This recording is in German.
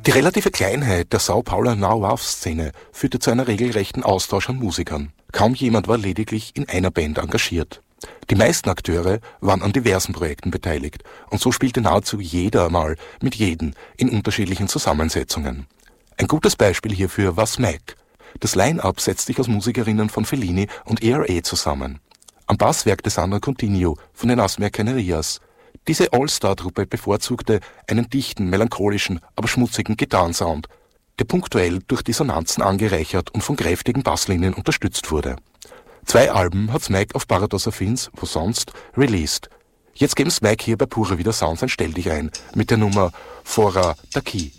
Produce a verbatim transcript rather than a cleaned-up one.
Die relative Kleinheit der Sao Pauler Now-Wave-Szene führte zu einer regelrechten Austausch an Musikern. Kaum jemand war lediglich in einer Band engagiert. Die meisten Akteure waren an diversen Projekten beteiligt und so spielte nahezu jeder mal mit jedem in unterschiedlichen Zusammensetzungen. Ein gutes Beispiel hierfür war Smack. Das Line-Up setzt sich aus Musikerinnen von Fellini und E R A zusammen. Am Bass werkte Sandra Coutinho von den Asmer Canarias. Diese All-Star-Truppe bevorzugte einen dichten, melancholischen, aber schmutzigen Gitarrensound, der punktuell durch Dissonanzen angereichert und von kräftigen Basslinien unterstützt wurde. Zwei Alben hat Smack auf Paradox Affins, wo sonst, released. Jetzt geben Smack hier bei Pura Vida Sound sein Stelldich ein, mit der Nummer Fora Daqui.